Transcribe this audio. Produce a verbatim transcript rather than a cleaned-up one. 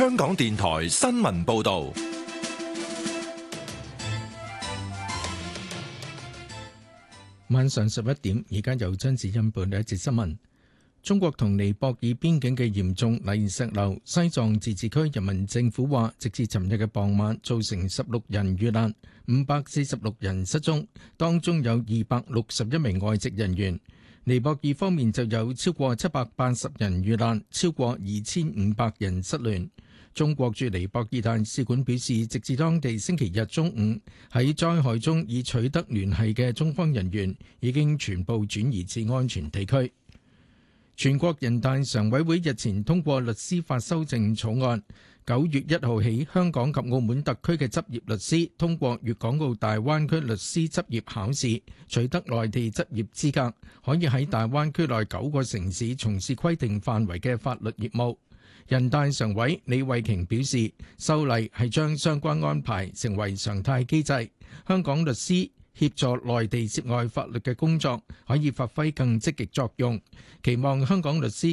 香港電台新聞報道。 晚上十一點，而家由張子欣報道一節新聞。中國同尼泊爾邊境嘅嚴重泥石流，西藏自治區人民政府話，直至尋日嘅傍晚，造成十六人遇難，五百四十六人失蹤，當中有二百六十一名外籍人員。尼泊爾方面就有超過七百八十人遇難，超過二千五百人失聯。中國駐尼泊爾大使館表示，直至當地星期日中午，喺災害中已取得聯繫嘅中方人員已經全部轉移至安全地區。全國人大常委會日前通過律師法修正草案，九月一號起，香港及澳門特區嘅執業律師通過粵港澳大灣區律師執業考試，取得內地執業資格，可以喺大灣區內九個城市從事規定範圍嘅法律業務。人大常委李慧瓊表示，修例係將相關安排成為常態機制，香港律師協助內地涉外法律嘅工作可以發揮更積極作用，期望香港律師